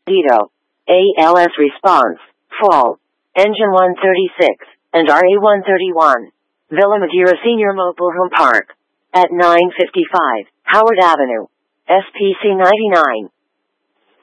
Ditto. ALS response. Fall. Engine 136 and RA131. Villa Madeira Senior Mobile Home Park. At 955 Howard Avenue. SPC 99.